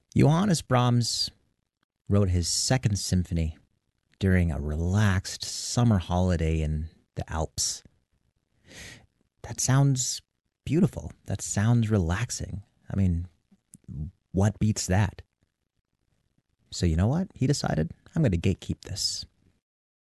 Johannes Brahms wrote his Second Symphony during a relaxed summer holiday in the Alps. That sounds beautiful. That sounds relaxing. I mean, what beats that? So, you know what? He decided, I'm going to gatekeep this.